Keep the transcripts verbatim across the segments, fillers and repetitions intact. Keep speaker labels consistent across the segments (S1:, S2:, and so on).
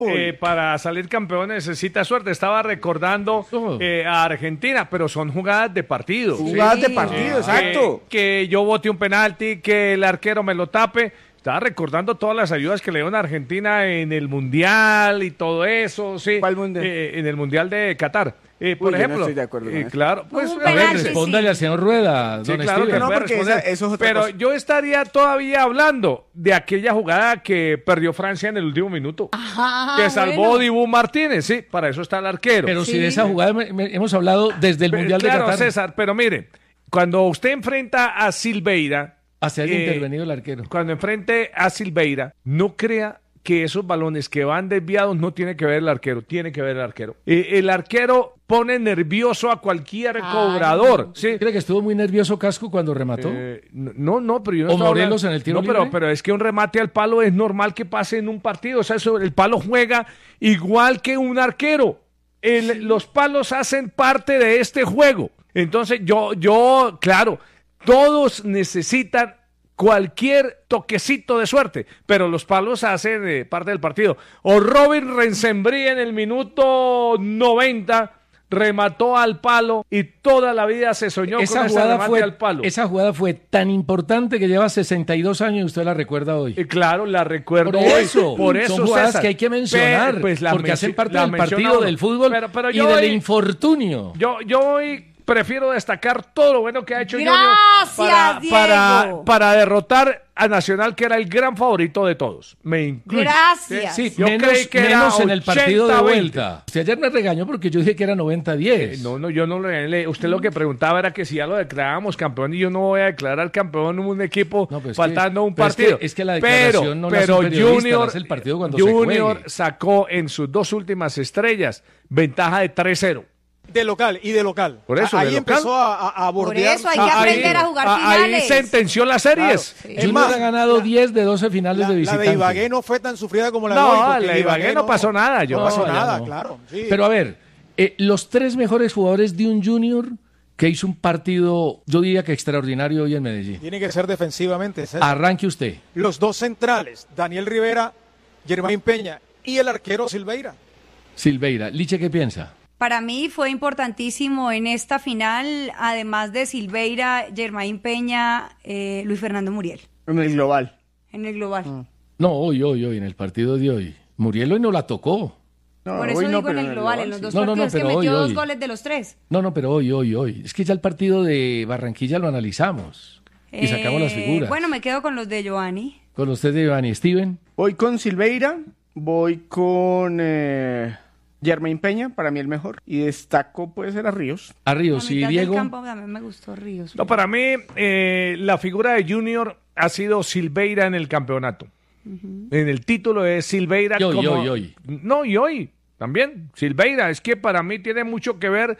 S1: eh, para salir campeón necesita suerte. Estaba recordando eh, a Argentina, pero son jugadas de partido.
S2: Jugadas
S1: ¿sí?
S2: de partido,
S1: eh,
S2: exacto.
S1: Que, que yo bote un penalti, que el arquero me lo tape. Estaba recordando todas las ayudas que le dieron a Argentina en el Mundial y todo eso, sí.
S2: ¿Cuál Mundial?
S1: Eh, en el Mundial de Qatar. Eh, por
S2: Uy, yo
S1: ejemplo,
S2: no estoy de acuerdo con
S1: eh,
S2: eso.
S1: claro, pues
S3: Un
S1: a ver,
S3: penalti,
S4: Respóndale al señor Rueda,
S1: sí,
S4: don
S1: claro que
S4: Steven.
S2: no,
S1: puede
S2: porque
S1: responder.
S2: esa- eso es otra
S1: pero
S2: cosa.
S1: yo estaría todavía hablando de aquella jugada que perdió Francia en el último minuto.
S3: Ajá,
S1: que salvó
S3: bueno.
S1: Dibu Martínez, sí, para eso está el arquero.
S4: Pero
S3: Sí.
S4: si de esa jugada me- me- hemos hablado desde el
S1: Pero,
S4: Mundial
S1: claro,
S4: de Qatar.
S1: César, pero mire, cuando usted enfrenta a Silveira,
S4: Hacia haya
S1: eh,
S4: intervenido el arquero.
S1: cuando enfrente a Silveira, no crea que esos balones que van desviados no tiene que ver el arquero, tiene que ver el arquero. Eh, el arquero pone nervioso a cualquier
S3: Ay.
S1: cobrador, ¿sí?
S4: ¿Cree que estuvo muy nervioso Casco cuando remató?
S1: Eh, no, no, pero yo no
S4: ¿O
S1: estaba
S4: Morelos
S1: hablando-
S4: en el tiro
S1: No, pero,
S4: libre?
S1: pero es que un remate al palo es normal que pase en un partido. O sea, eso, el palo juega igual que un arquero. El- Los palos hacen parte de este juego. Entonces, yo, yo, claro, todos necesitan cualquier toquecito de suerte, pero los palos hacen eh, parte del partido. O Robin Rensembrí en el minuto noventa remató al palo y toda la vida se soñó con
S4: Esa
S1: ese
S4: jugada,
S1: remate
S4: fue,
S1: al palo.
S4: esa jugada fue tan importante que lleva sesenta y dos años y usted la recuerda hoy.
S1: Y claro, la recuerdo
S4: Por
S1: hoy.
S4: eso,
S1: por eso,
S4: son jugadas
S1: César.
S4: que hay que mencionar,
S1: Pe- pues la
S4: porque
S1: menci-
S4: hacen parte
S1: la
S4: del
S1: menciona
S4: partido
S1: uno.
S4: del fútbol
S1: Pero- pero
S4: y
S1: yo
S4: del
S1: hoy-
S4: infortunio.
S1: Yo, yo hoy prefiero destacar todo lo bueno que ha hecho Junior
S3: Gracias,
S1: para,
S3: Diego.
S1: para, para derrotar a Nacional, que era el gran favorito de todos. Me incluyo.
S3: Gracias.
S4: Sí,
S1: Yo
S4: menos,
S1: creí que era
S4: menos en el partido de
S1: ochenta veinte.
S4: vuelta. Usted ayer me regañó porque yo dije que era noventa diez.
S1: Eh, No, no, yo no lo le- Usted lo que preguntaba era que si ya lo declarábamos campeón y yo no voy a declarar campeón en un equipo
S4: No, pero es
S1: faltando
S4: que-
S1: un
S4: pero es que-
S1: partido.
S4: es que la
S1: pero,
S4: declaración no la hace
S1: pero
S4: un periodista, la
S1: Junior,
S4: hace el partido cuando se
S1: Junior
S4: juegue.
S1: sacó en sus dos últimas estrellas ventaja de tres cero.
S5: De local y de local.
S1: Por eso,
S5: Ahí
S1: de local.
S5: empezó a, a, a
S3: Por
S5: bordear.
S3: eso hay
S5: Ah,
S3: que
S5: ahí-
S3: aprender a jugar
S1: Ah, ahí
S3: finales.
S1: sentenció las series.
S3: Claro, sí.
S5: Es
S4: Junior
S5: más,
S4: ha ganado
S5: la-
S4: diez de doce finales
S5: La,
S4: de
S5: la
S4: visitante.
S5: de Ibagué no fue tan sufrida como la de hoy.
S1: No,
S5: porque
S1: la de Ibagué no pasó nada. Yo
S5: No pasó
S4: ya
S5: nada,
S4: no.
S5: claro. Sí.
S4: Pero a ver, eh, los tres mejores jugadores de un Junior que hizo un partido, yo diría que extraordinario hoy en Medellín.
S5: Tiene que ser defensivamente. César.
S4: Arranque usted.
S5: Los dos centrales, Daniel Rivera, Germán Peña y el arquero Silveira.
S4: Silveira. Liche, ¿qué piensa?
S3: Para mí fue importantísimo en esta final, además de Silveira, Germain Peña, eh, Luis Fernando Muriel,
S2: En el global.
S3: en el global.
S4: No, hoy, hoy, hoy, en el partido de hoy. Muriel hoy no la tocó.
S2: No,
S3: Por eso
S2: hoy no,
S3: digo
S2: pero
S3: en el global, en los
S2: sí.
S3: dos
S4: No, no, no,
S3: partidos que
S4: pero
S3: metió
S4: hoy,
S3: dos
S4: hoy.
S3: goles de los tres.
S4: No, no, pero hoy, hoy, hoy. Es que ya el partido de Barranquilla lo analizamos. Y sacamos las
S3: Eh,
S4: figuras.
S3: Bueno, me quedo con los de Giovanni.
S4: Con usted de Iván y Steven.
S2: Voy con Silveira, voy con eh, Germain Peña, para mí el mejor. Y destaco, puede ser a Ríos.
S4: A
S3: La
S4: Ríos y
S3: mitad del
S4: Diego.
S3: campo también me gustó Ríos.
S1: No, para mí, eh, la figura de Junior ha sido Silveira en el campeonato. En el título de Silveira.
S4: Y hoy,
S1: como...
S4: hoy, hoy.
S1: No, y hoy también. Silveira, es que para mí tiene mucho que ver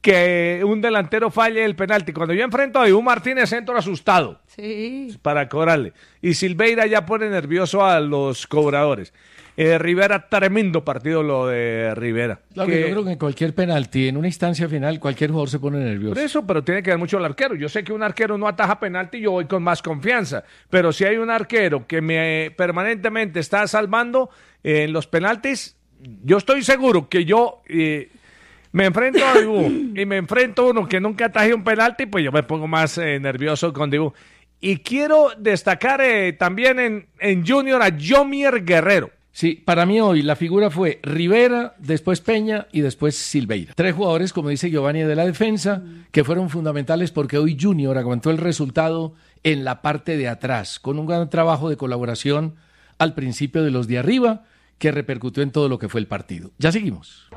S1: que un delantero falle el penalti. Cuando yo enfrento a Dibu Martínez, entro asustado
S3: Sí.
S1: para cobrarle. Y Silveira ya pone nervioso a los cobradores. Eh, Rivera, tremendo partido lo de Rivera.
S4: Claro
S1: Que-
S4: que yo creo que en cualquier penalti, en una instancia final, cualquier jugador se pone nervioso.
S1: Por eso, pero tiene que ver mucho el arquero. Yo sé que un arquero no ataja penalti, yo voy con más confianza. Pero si hay un arquero que me eh, permanentemente está salvando eh, en los penaltis, yo estoy seguro que yo eh, me enfrento a Dibu y me enfrento a uno que nunca ataje un penalti, pues yo me pongo más eh, nervioso con Dibu. Y quiero destacar eh, también en, en Junior a Yomier Guerrero.
S4: Sí, para mí hoy la figura fue Rivera, después Peña y después Silveira. Tres jugadores, como dice Giovanni, de la defensa, que fueron fundamentales porque hoy Junior aguantó el resultado en la parte de atrás, con un gran trabajo de colaboración al principio de los de arriba, que repercutió en todo lo que fue el partido. Ya seguimos.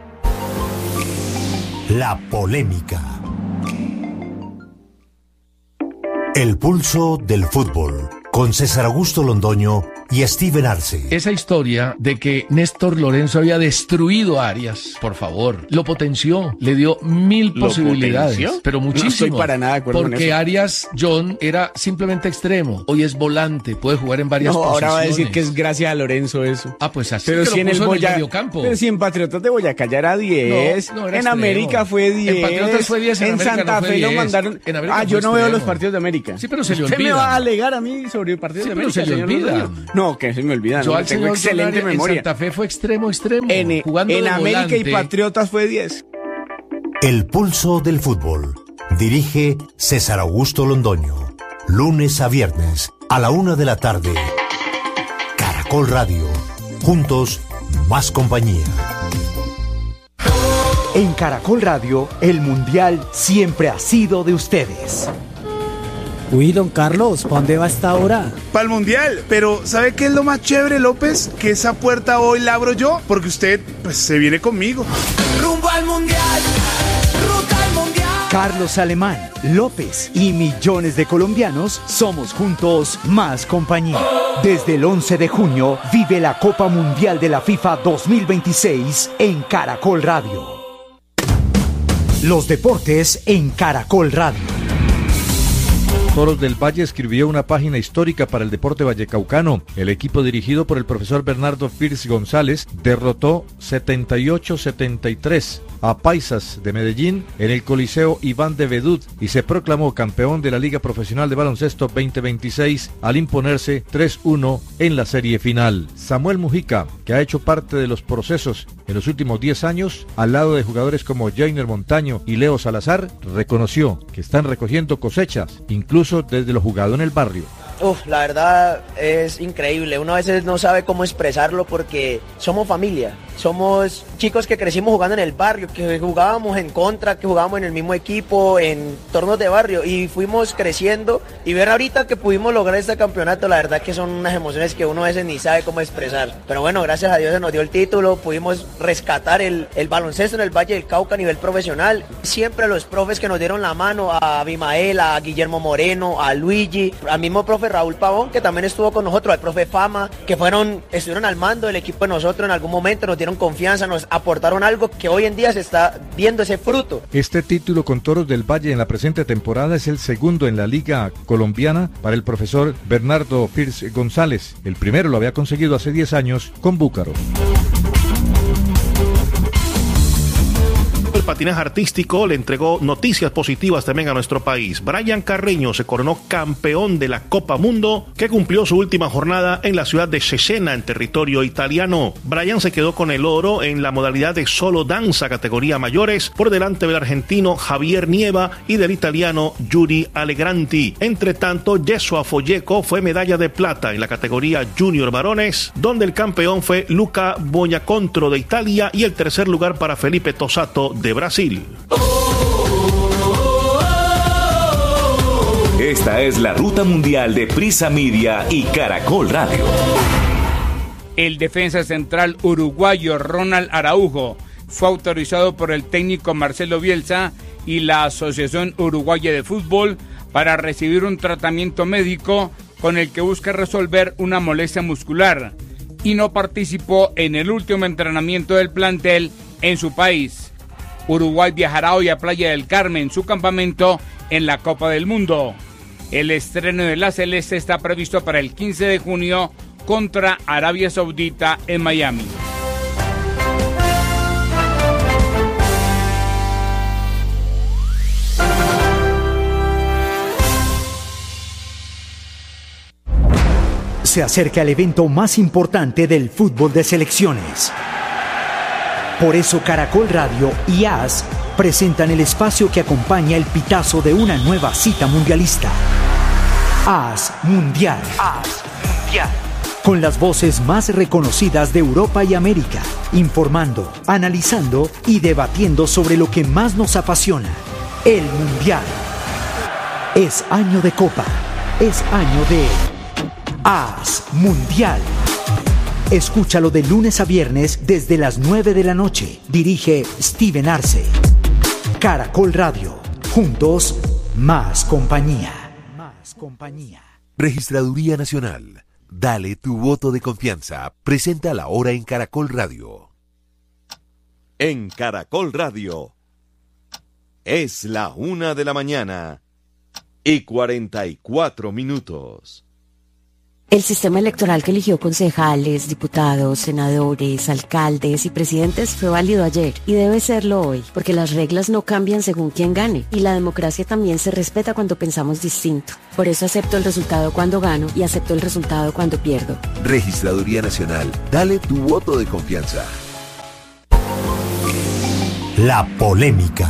S6: La polémica. El pulso del fútbol. Con César Augusto Londoño y Steven Arce.
S4: Esa historia de que Néstor Lorenzo había destruido a Arias, por favor, lo potenció, le dio mil
S2: ¿Lo
S4: posibilidades,
S2: potenció?
S4: pero
S2: No
S4: muchísimo.
S2: estoy para nada de acuerdo con
S4: Porque
S2: eso.
S4: Arias John era simplemente extremo, hoy es volante, puede jugar en varias
S2: No,
S4: posiciones.
S2: ahora va a decir que es gracias a Lorenzo eso.
S4: Ah, pues así
S2: Pero
S4: que
S2: si
S4: lo
S2: en el
S4: puso
S2: Boya-
S4: mediocampo.
S2: pero si en Patriotas de Boyacá ya era diez,
S4: No, no era
S2: en
S4: extremo.
S2: América fue diez,
S4: En Patriotas fue diez, en
S2: en
S4: América
S2: Santa
S4: no fue
S2: Fe lo
S4: diez.
S2: mandaron.
S4: En América
S2: Ah, yo
S4: fue
S2: no veo los
S4: extremo.
S2: partidos de América.
S4: Sí, pero se le
S2: Usted me
S4: olvida.
S2: va a alegar a mí sobre partidos
S4: Sí,
S2: de
S4: pero
S2: América,
S4: se le
S2: señor
S4: olvida.
S2: Londoño. No, No, que se me olvida.
S4: Yo
S2: no,
S4: al
S2: tengo
S4: señor
S2: excelente
S4: Solari
S2: memoria.
S4: En Santa Fe fue extremo, extremo.
S2: En,
S4: jugando
S2: en
S4: de
S2: América
S4: volante.
S2: y Patriotas fue diez.
S6: El pulso del fútbol. Dirige César Augusto Londoño. Lunes a viernes a la una de la tarde. Caracol Radio. Juntos, más compañía.
S7: En Caracol Radio, el Mundial siempre ha sido de ustedes.
S8: Uy, don Carlos, ¿para dónde va esta hora?
S9: Para el Mundial, pero ¿sabe qué es lo más chévere, López? Que esa puerta hoy la abro yo, porque usted, pues, se viene conmigo.
S10: Rumbo al Mundial, ruta al Mundial.
S7: Carlos Alemán, López y millones de colombianos somos juntos más compañía. Desde el once de junio, vive la Copa Mundial de la FIFA dos mil veintiséis en Caracol Radio. Los deportes en Caracol Radio.
S11: Toros del Valle escribió una página histórica para el deporte vallecaucano. El equipo dirigido por el profesor Bernardo First González derrotó setenta y ocho a setenta y tres a Paisas de Medellín en el Coliseo Iván de Vedut y se proclamó campeón de la Liga Profesional de Baloncesto veinte veintiséis al imponerse tres uno en la serie final. Samuel Mujica, que ha hecho parte de los procesos en los últimos diez años, al lado de jugadores como Jainer Montaño y Leo Salazar, reconoció que están recogiendo cosechas, incluso desde lo jugado en el barrio.
S12: Uf, la verdad es increíble. Uno a veces no sabe cómo expresarlo porque somos familia. Somos chicos que crecimos jugando en el barrio, que jugábamos en contra, que jugábamos en el mismo equipo, en torneos de barrio y fuimos creciendo. Y ver ahorita que pudimos lograr este campeonato, la verdad que son unas emociones que uno a veces ni sabe cómo expresar. Pero bueno, gracias a Dios se nos dio el título, pudimos rescatar el, el baloncesto en el Valle del Cauca a nivel profesional. Siempre los profes que nos dieron la mano, a Abimael, a Guillermo Moreno, a Luigi, al mismo profe Raúl Pavón, que también estuvo con nosotros, al profe Fama, que fueron, estuvieron al mando del equipo de nosotros en algún momento, nos dieron confianza, nos aportaron algo que hoy en día se está viendo ese fruto.
S11: Este título con Toros del Valle en la presente temporada es el segundo en la Liga Colombiana para el profesor Bernardo First González. El primero lo había conseguido hace diez años con Búcaro.
S13: El patinaje artístico le entregó noticias positivas también a nuestro país. Brian Carreño se coronó campeón de la Copa Mundo, que cumplió su última jornada en la ciudad de Cesena, en territorio italiano. Brian se quedó con el oro en la modalidad de solo danza categoría mayores, por delante del argentino Javier Nieva y del italiano Yuri Allegranti. Entre tanto, Jesua Folleco fue medalla de plata en la categoría junior varones, donde el campeón fue Luca Bonacontro de Italia y el tercer lugar para Felipe Tosato de Brasil.
S14: Esta es la ruta mundial de Prisa Media y Caracol Radio.
S15: El defensa central uruguayo Ronald Araujo fue autorizado por el técnico Marcelo Bielsa y la Asociación Uruguaya de Fútbol para recibir un tratamiento médico con el que busca resolver una molestia muscular y no participó en el último entrenamiento del plantel en su país. Uruguay viajará hoy a Playa del Carmen, su campamento en la Copa del Mundo. El estreno de la Celeste está previsto para el quince de junio contra Arabia Saudita en Miami.
S7: Se acerca el evento más importante del fútbol de selecciones. Por eso Caracol Radio y A S presentan el espacio que acompaña el pitazo de una nueva cita mundialista. A S Mundial. A S Mundial. Con las voces más reconocidas de Europa y América, informando, analizando y debatiendo sobre lo que más nos apasiona, el Mundial. Es año de Copa, es año de A S Mundial. Escúchalo de lunes a viernes desde las nueve de la noche. Dirige Steven Arce. Caracol Radio. Juntos, más compañía. Más compañía.
S16: Registraduría Nacional. Dale tu voto de confianza. Presenta la hora en Caracol Radio.
S17: En Caracol Radio. Es la una de la mañana y cuarenta y cuatro minutos.
S18: El sistema electoral que eligió concejales, diputados, senadores, alcaldes y presidentes fue válido ayer y debe serlo hoy, porque las reglas no cambian según quién gane y la democracia también se respeta cuando pensamos distinto. Por eso acepto el resultado cuando gano y acepto el resultado cuando pierdo.
S16: Registraduría Nacional, dale tu voto de confianza.
S6: La polémica.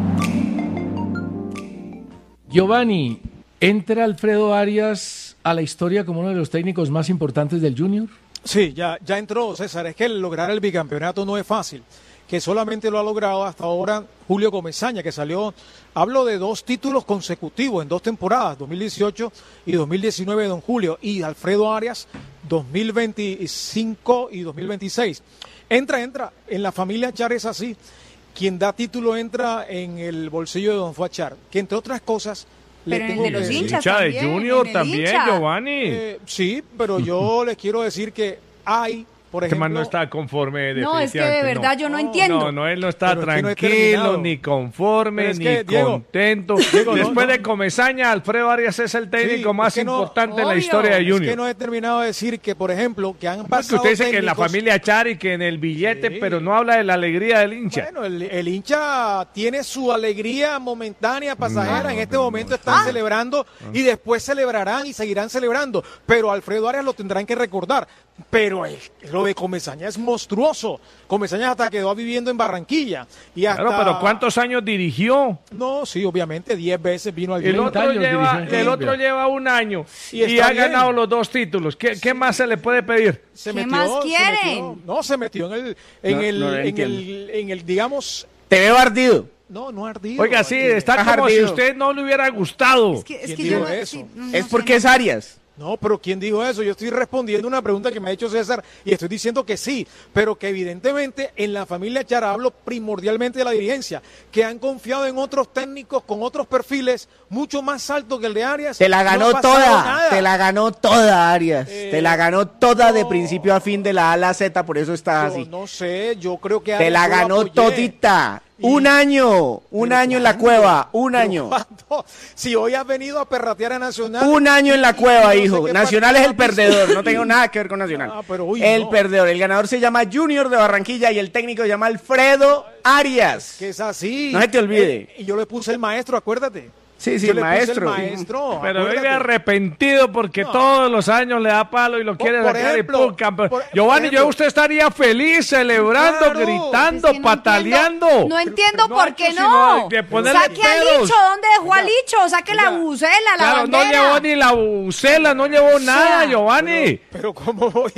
S4: Giovanni, ¿entra Alfredo Arias a la historia como uno de los técnicos más importantes del Junior?
S5: Sí, ya, ya entró, César. Es que el lograr el bicampeonato no es fácil, que solamente lo ha logrado hasta ahora Julio Comesaña, que salió, hablo de dos títulos consecutivos en dos temporadas, dos mil dieciocho y dos mil diecinueve, don Julio, y Alfredo Arias, dos mil veinticinco y dos mil veintiséis. Entra, entra, en la familia Char es así, quien da título entra en el bolsillo de don Fuachar, que entre otras cosas...
S3: Pero en el de los hinchas
S1: hincha
S3: también,
S1: de Junior
S3: en el
S1: también,
S3: hincha.
S1: Giovanni.
S5: Eh, sí, pero yo les quiero decir que hay, por
S1: Este
S5: ejemplo...
S1: man no está conforme.
S3: No, es que de
S1: definitivamente,
S3: verdad
S1: no.
S3: yo no entiendo.
S1: No, no, él no está
S5: Pero es que no he
S1: tranquilo,
S5: terminado.
S1: ni conforme,
S5: Pero es
S1: ni
S5: que, Diego,
S1: contento.
S5: Diego, no,
S1: Después
S5: no.
S1: de Comesaña, Alfredo Arias es el técnico
S5: Sí,
S1: más
S5: es que no-
S1: importante en la
S3: obvio.
S1: historia de Junior.
S5: Es que no he terminado de decir que, por ejemplo, que han
S1: Porque
S5: pasado
S1: usted dice que en la
S5: técnicos-
S1: familia Chari, que en el billete,
S5: Sí.
S1: pero no habla de la alegría del hincha.
S5: Bueno, el, el hincha tiene su alegría momentánea, pasajera.
S1: No,
S5: en este
S1: no,
S5: momento
S1: no,
S5: están
S3: Ah.
S5: celebrando y después celebrarán y seguirán celebrando. Pero Alfredo Arias lo tendrán que recordar. Pero el- lo de Comesaña es monstruoso. Comesaña hasta quedó viviendo en Barranquilla. Y hasta...
S1: Claro, pero ¿cuántos años dirigió?
S5: No, sí, obviamente, diez veces vino al
S1: El
S5: Junior.
S1: otro,
S4: años
S1: lleva,
S4: dirigió en
S1: el
S4: Colombia.
S1: otro lleva un año
S5: Y
S1: y,
S5: está
S1: ha
S5: bien.
S1: ganado los dos títulos. ¿Qué, qué más se le puede pedir?
S5: Se
S3: ¿Qué
S5: metió-
S3: más
S5: se
S3: quieren?
S5: metió- no, se metió en el, en
S2: No,
S5: el,
S2: no lo
S5: en
S2: entiendo.
S5: el, en el, digamos,
S2: Te veo ardido.
S5: no, no ardido.
S1: Oiga, sí,
S5: ardido.
S1: está
S2: Está
S1: como si a
S2: ardido.
S1: usted no le hubiera gustado.
S3: Es que, es
S5: ¿Quién
S3: que
S5: dijo
S3: yo no,
S5: eso?
S3: sí, no,
S2: Es
S3: no
S2: porque
S3: sé,
S2: es
S3: no.
S2: Arias.
S5: No, pero ¿quién dijo eso? Yo estoy respondiendo una pregunta que me ha hecho César y estoy diciendo que sí, pero que evidentemente en la familia Chara, hablo primordialmente de la dirigencia, que han confiado en otros técnicos con otros perfiles mucho más altos que el de Arias.
S2: Te la
S5: No
S2: ganó
S5: ha pasado
S2: toda,
S5: nada.
S2: te la ganó toda Arias,
S5: Eh,
S2: te la ganó toda de
S5: no.
S2: principio a fin de la A a la Z, por eso está
S5: Yo
S2: así.
S5: no sé, yo creo que
S2: Te
S5: Arias
S2: la
S5: yo lo
S2: ganó
S5: apoyé.
S2: todita,
S5: Y-
S2: un año, un
S5: ¿Pero
S2: año en la
S5: cuándo?
S2: cueva, un
S5: ¿Pero
S2: año,
S5: cuándo? Si hoy has venido a perratear a Nacional.
S2: un año en la
S5: y-
S2: cueva,
S5: y no sé
S2: hijo.
S5: qué
S2: Nacional es
S5: partido
S2: el
S5: has visto.
S2: perdedor, no tengo nada que ver con Nacional.
S5: Ah, pero uy,
S2: el
S5: no.
S2: perdedor, el ganador se llama Junior de Barranquilla y el técnico se llama Alfredo Arias.
S5: Que es así.
S2: No se te olvide.
S5: Eh, y yo le puse el maestro, acuérdate.
S2: Sí, sí,
S5: Yo le puse
S2: maestro.
S5: el maestro.
S1: Pero
S5: acuérdate.
S1: vive arrepentido porque todos los años le da palo y lo quiere
S5: por
S1: sacar
S5: ejemplo,
S1: y pum, campeón.
S5: por-
S1: Giovanni,
S5: por
S1: yo
S5: ejemplo.
S1: usted estaría feliz, celebrando,
S5: Claro.
S1: gritando,
S3: Es que no
S1: pataleando.
S3: entiendo- No entiendo
S1: No ha
S3: por qué
S1: hecho sino
S3: no.
S1: de- de ponerle
S3: Saque al
S1: peros.
S3: Licho, ¿dónde dejó al Licho? Saque la
S5: oiga,
S3: bucela, la
S1: Claro, no
S3: bandera.
S1: llevó ni la bucela, no llevó nada, Giovanni.
S5: Pero ¿cómo voy?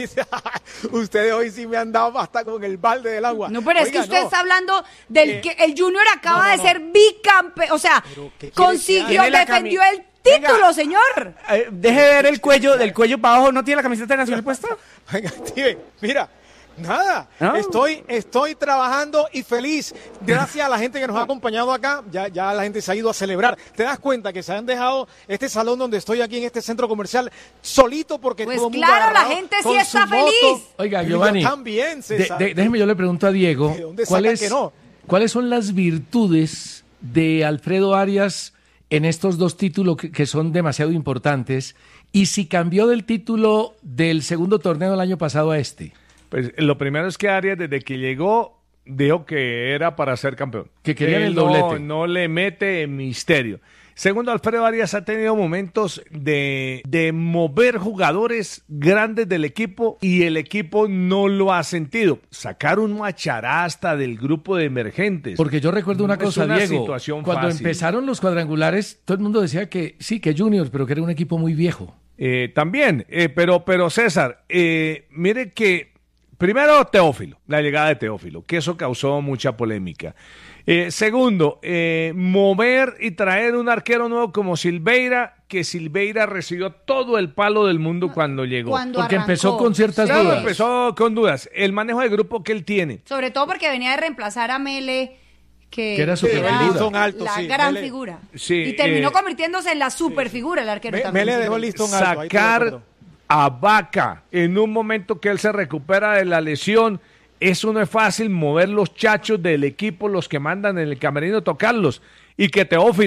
S5: Ustedes hoy sí me han dado hasta con el balde del agua.
S3: No, pero es
S5: Oiga,
S3: que usted
S5: no.
S3: está hablando del
S5: Eh,
S3: que el Junior acaba
S5: no, no,
S3: de
S5: no.
S3: ser bicampeón, o sea,
S5: Pero, ¿qué quiere
S3: consiguió,
S2: que haga? Tiene la
S3: defendió
S2: cami-
S3: el título, señor.
S2: Eh, deje de ver el cuello, del cuello para abajo, ¿no tiene la camiseta nacional puesta?
S5: Oiga, Steven, mira, nada.
S2: ¿No?
S5: Estoy, estoy trabajando y feliz. Gracias a la gente que nos ha acompañado acá. Ya, ya la gente se ha ido a celebrar. ¿Te das cuenta que se han dejado este salón donde estoy aquí en este centro comercial solito porque
S3: Pues
S5: todo el mundo
S3: claro, la
S5: agarrado
S3: gente sí
S5: con
S3: está
S5: su moto?
S3: feliz.
S4: Oiga,
S5: Y
S4: Giovanni,
S5: yo también,
S4: de-
S5: César.
S4: de- déjeme yo le pregunto a Diego,
S5: ¿De dónde
S4: ¿cuáles,
S5: sacan que no?
S4: ¿cuáles son las virtudes de Alfredo Arias en estos dos títulos que, que son demasiado importantes? Y si cambió del título del segundo torneo del año pasado a este,
S1: Pues lo primero es que Arias, desde que llegó, dijo que era para ser campeón.
S4: Que querían
S1: Él
S4: el
S1: no-
S4: doblete.
S1: No le mete misterio. Segundo, Alfredo Arias ha tenido momentos de, de mover jugadores grandes del equipo y el equipo no lo ha sentido. Sacar un macharasta del grupo de emergentes.
S4: porque yo recuerdo una
S1: Es
S4: cosa,
S1: una
S4: Diego,
S1: situación
S4: cuando
S1: fácil.
S4: empezaron los cuadrangulares, todo el mundo decía que sí, que Junior, pero que era un equipo muy viejo.
S1: Eh, también, eh, pero, pero César, eh, mire que primero Teófilo, la llegada de Teófilo, que eso causó mucha polémica. Eh, segundo, eh, mover y traer un arquero nuevo como Silveira, que Silveira recibió todo el palo del mundo cuando llegó.
S3: Cuando
S4: Porque
S3: arrancó.
S4: empezó con ciertas
S1: Claro,
S4: dudas.
S1: empezó con dudas. El manejo de grupo que él tiene.
S3: Sobre todo porque venía de reemplazar a Mele, que,
S4: Que era superfigura.
S5: Listón alto,
S3: la
S5: sí,
S3: gran
S5: Mele.
S3: figura.
S1: Sí,
S3: y terminó
S1: eh,
S3: convirtiéndose en la superfigura el arquero
S5: Me,
S3: también.
S5: me le
S3: sí.
S5: dejó el listón alto. ahí estoy de
S1: Sacar
S5: acuerdo.
S1: a Vaca en un momento que él se recupera de la lesión, eso no es fácil, mover los chachos del equipo, los que mandan en el camerino, tocarlos. Y que Teófilo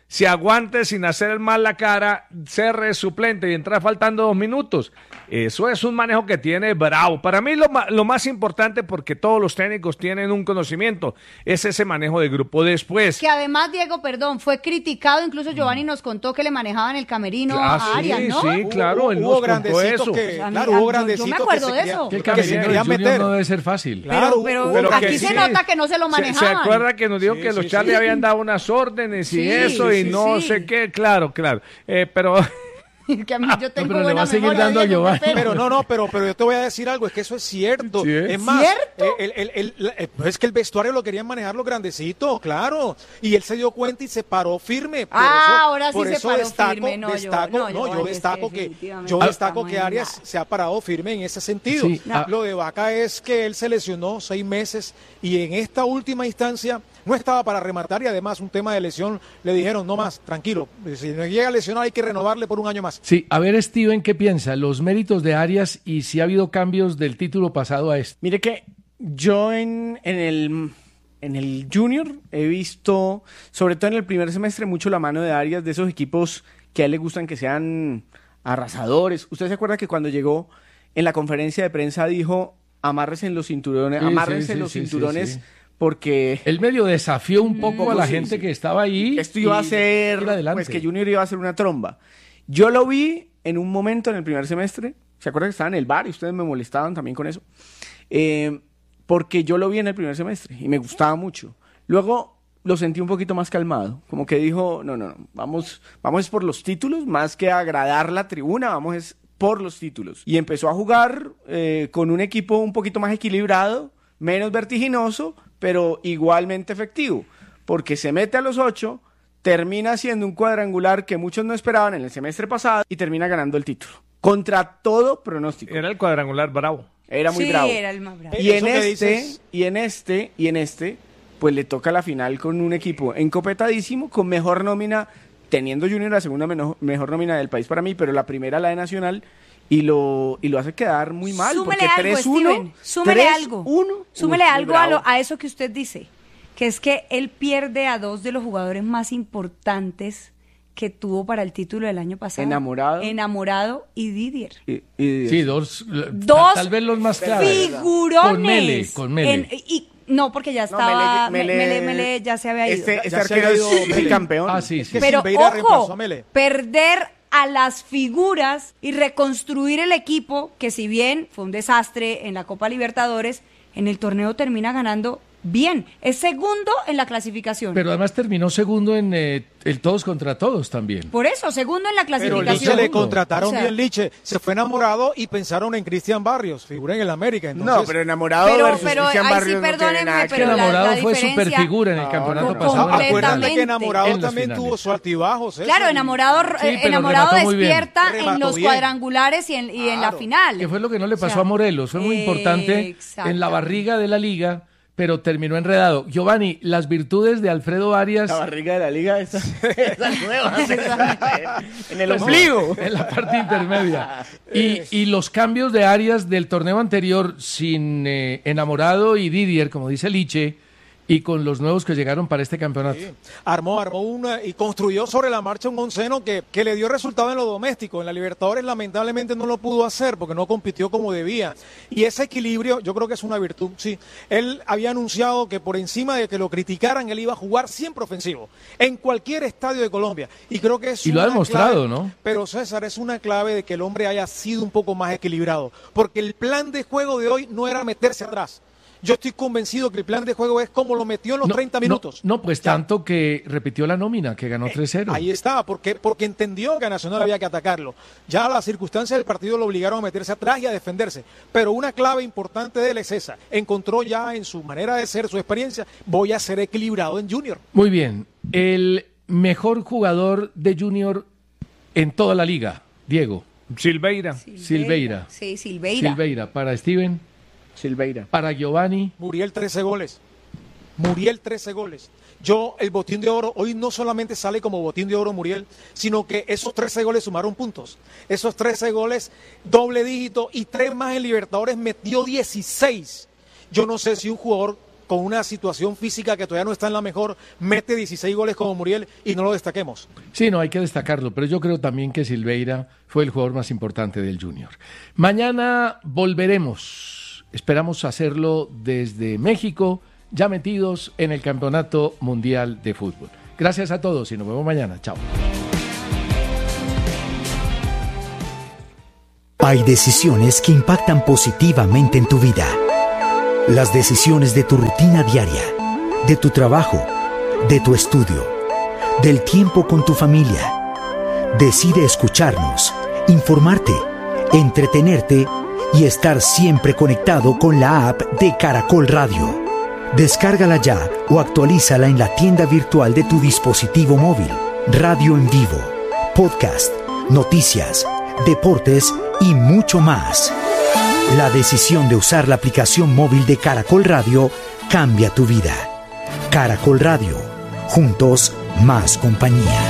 S1: se aguante sin hacer mal la cara, ser suplente y entrar faltando dos minutos. Eso es un manejo que tiene Bravo. Para mí lo, ma- lo más importante, porque todos los técnicos tienen un conocimiento, es ese manejo de grupo. Después,
S3: Que además, Diego, perdón, fue criticado, incluso Giovanni nos contó que le manejaban el camerino
S1: Ah,
S3: a
S1: sí,
S3: Arias, ¿no?
S1: sí, claro,
S5: Hubo-
S1: él
S5: hubo
S1: nos contó
S5: grandecitos
S1: eso.
S5: que-
S3: Pues a mí-
S5: claro,
S3: a-
S5: hubo
S3: yo-
S5: grandecitos
S3: Yo me
S5: que
S3: acuerdo
S5: se
S3: de
S5: querían-
S3: eso.
S4: Que el
S5: que se
S4: camerino
S5: querían
S4: del Junior
S5: meter.
S4: no debe ser fácil.
S5: Claro,
S3: pero
S5: hubo
S1: pero
S3: aquí
S1: que
S3: se
S1: sí.
S3: nota que no se lo
S1: ¿Se,
S3: manejaban.
S1: se acuerda que nos dijo
S5: Sí,
S1: que los
S5: sí,
S1: Charlie
S5: sí.
S1: habían dado unas órdenes y
S3: Sí,
S1: eso y
S3: sí,
S1: no
S3: sí.
S1: sé qué? Claro, claro. Eh, pero
S3: Que a mí yo tengo
S4: pero le
S3: buena
S4: va a seguir
S3: memoria,
S4: dando a
S3: Diego, qué
S4: Giovanni.
S3: pena.
S5: Pero no, no, pero, pero yo te voy a decir algo, es que eso es cierto.
S1: Sí, ¿es
S5: es más,
S3: cierto?
S5: el- el- el- el- el- pues es que el vestuario lo querían manejar los grandecitos, claro. Y él se dio cuenta y se paró firme. Por
S3: Ah,
S5: eso,
S3: ahora sí
S5: por
S3: se
S5: eso
S3: paró
S5: destaco,
S3: firme. No, yo-
S5: destaco,
S3: no,
S5: no, yo
S3: Giovanni, es que
S5: destaco que,
S3: definitivamente
S5: yo
S3: está
S5: destaco
S3: muy
S5: que Arias
S3: mal.
S5: se ha parado firme en ese sentido.
S4: Sí, ah.
S5: Lo de Vaca es que él se lesionó seis meses y en esta última instancia no estaba para rematar y además un tema de lesión le dijeron, no más, tranquilo, si no llega a lesionar hay que renovarle por un año más.
S4: Sí, a ver, Steven, ¿qué piensa? Los méritos de Arias y si ha habido cambios del título pasado a este.
S2: Mire que yo en, en el en el Junior he visto, sobre todo en el primer semestre, mucho la mano de Arias, de esos equipos que a él le gustan que sean arrasadores. ¿Usted se acuerda que cuando llegó en la conferencia de prensa dijo, amárrense en los cinturones,
S4: Sí,
S2: amárrense
S4: sí,
S2: en
S4: sí,
S2: los
S4: sí, sí,
S2: cinturones,
S4: sí.
S2: porque
S4: Él medio desafió un poco a la
S2: Sí,
S4: gente
S2: sí.
S4: que estaba ahí.
S2: esto iba a
S4: y
S2: ser,
S4: ir adelante.
S2: pues que Junior iba a ser una tromba. Yo lo vi en un momento en el primer semestre, ¿se acuerda que estaba en el bar y ustedes me molestaban también con eso? Eh, porque yo lo vi en el primer semestre y me gustaba mucho. Luego lo sentí un poquito más calmado, como que dijo, no, no, no, vamos, vamos es por los títulos, más que agradar la tribuna, vamos es por los títulos. Y empezó a jugar eh, con un equipo un poquito más equilibrado, menos vertiginoso, pero igualmente efectivo, porque se mete a los ocho, termina haciendo un cuadrangular que muchos no esperaban en el semestre pasado y termina ganando el título. Contra todo pronóstico.
S1: era el cuadrangular Bravo.
S2: Era muy
S3: Sí,
S2: bravo.
S3: era el más bravo.
S2: Y en
S5: Eso que
S2: este,
S5: dices-
S2: y en este, y en este, pues le toca la final con un equipo encopetadísimo, con mejor nómina, teniendo Junior la segunda meno- mejor nómina del país para mí, pero la primera la de Nacional, y lo, y lo hace quedar muy mal,
S3: Súmele
S2: porque
S3: algo,
S2: tres uno,
S3: Steven. Súmele algo.
S2: uno,
S3: Súmele
S2: uy,
S3: algo
S2: muy
S3: a, lo-
S2: bravo.
S3: a eso que usted dice, que es que él pierde a dos de los jugadores más importantes que tuvo para el título del año pasado.
S2: Enamorado.
S3: Enamorado y Didier.
S2: Y- y-
S4: Sí, dos,
S3: Dos
S4: tal vez los más claros.
S3: Figurones.
S4: Con Mele, con Mele.
S3: En- y, no, porque ya
S2: No,
S3: estaba.
S2: Mele-
S3: Mele,
S2: Mele-
S3: Mele ya se había ido.
S2: Este, este
S5: Ya se
S2: arquero
S5: había
S2: es
S5: ido Mele.
S2: bicampeón.
S4: Ah, sí, sí.
S5: que
S3: Pero
S5: Silveira reemplazó
S3: ojo,
S5: a Mele.
S3: perder a las figuras y reconstruir el equipo, que si bien fue un desastre en la Copa Libertadores, en el torneo termina ganando bien. Es segundo en la clasificación.
S4: Pero además terminó segundo en eh, el todos contra todos también.
S3: Por eso, segundo en la
S5: Pero
S3: clasificación.
S5: Liche le contrataron
S3: O sea,
S5: bien Liche, se fue enamorado y pensaron en Cristian Barrios, figura en el América. Entonces,
S2: No, pero enamorado
S3: Pero,
S2: versus
S3: pero
S2: Cristian
S3: ahí sí,
S2: Barrios no tiene
S3: perdónenme,
S2: nada que
S3: pero
S2: ver.
S3: la-
S4: Enamorado
S3: la
S4: fue
S3: diferencia-
S4: superfigura en el
S2: No,
S4: campeonato
S2: no,
S4: pasado.
S5: Ah, acuérdate
S3: completamente.
S5: que enamorado
S4: En las
S5: también
S4: finales.
S5: tuvo sus altibajos. eso.
S3: Claro, enamorado,
S4: Sí,
S3: eh,
S4: pero
S3: enamorado
S4: remató muy bien.
S3: despierta en
S5: Remató
S3: los
S5: bien.
S3: cuadrangulares y en, y en la
S5: Claro.
S3: final.
S4: Que fue lo que no le pasó
S3: O sea,
S4: a Morelos. Fue muy importante
S3: exacto.
S4: en la barriga de la liga, pero terminó enredado. Giovanni, las virtudes de Alfredo Arias
S2: La barriga de la liga, esa, esa nueva, en el
S4: Pues,
S2: ombligo.
S4: en la parte intermedia. Y, y los cambios de Arias del torneo anterior sin eh, Enamorado y Didier, como dice Liche, y con los nuevos que llegaron para este campeonato.
S5: Sí. Armó, armó una y construyó sobre la marcha un onceno que, que le dio resultado en lo doméstico. En la Libertadores lamentablemente no lo pudo hacer porque no compitió como debía. Y ese equilibrio yo creo que es una virtud, sí. Él había anunciado que por encima de que lo criticaran, él iba a jugar siempre ofensivo, en cualquier estadio de Colombia. Y creo que es
S4: Y lo ha
S5: una
S4: demostrado,
S5: clave,
S4: ¿no?
S5: Pero César, es una clave de que el hombre haya sido un poco más equilibrado. Porque el plan de juego de hoy no era meterse atrás. Yo estoy convencido que el plan de juego es como lo metió en los
S4: No,
S5: treinta
S4: no,
S5: minutos.
S4: No, pues tanto que repitió la nómina, que ganó tres cero.
S5: Ahí está, porque, porque entendió que a Nacional había que atacarlo. Ya las circunstancias del partido lo obligaron a meterse atrás y a defenderse. Pero una clave importante de él es esa. Encontró ya en su manera de ser, su experiencia, voy a ser equilibrado en Junior.
S4: Muy bien. El mejor jugador de Junior en toda la liga, Diego.
S1: Silveira.
S4: Silveira.
S3: Sí, Silveira.
S4: Silveira. Para Steven.
S2: Silveira.
S4: Para Giovanni.
S5: Muriel trece goles. Muriel trece goles. Yo, el botín de oro, hoy no solamente sale como botín de oro Muriel, sino que esos trece goles sumaron puntos. Esos trece goles, doble dígito y tres más en Libertadores, metió dieciséis. Yo no sé si un jugador con una situación física que todavía no está en la mejor, mete dieciséis goles como Muriel y no lo destaquemos.
S4: Sí, no, hay que destacarlo, pero yo creo también que Silveira fue el jugador más importante del Junior. Mañana volveremos, esperamos hacerlo desde México, ya metidos en el Campeonato Mundial de Fútbol. Gracias a todos y nos vemos mañana. Chao.
S7: Hay decisiones que impactan positivamente en tu vida. Las decisiones de tu rutina diaria, de tu trabajo, de tu estudio, del tiempo con tu familia. Decide escucharnos, informarte, entretenerte y estar siempre conectado con la app de Caracol Radio. Descárgala ya o actualízala en la tienda virtual de tu dispositivo móvil. Radio en vivo, podcast, noticias, deportes y mucho más. La decisión de usar la aplicación móvil de Caracol Radio cambia tu vida. Caracol Radio, juntos más compañía.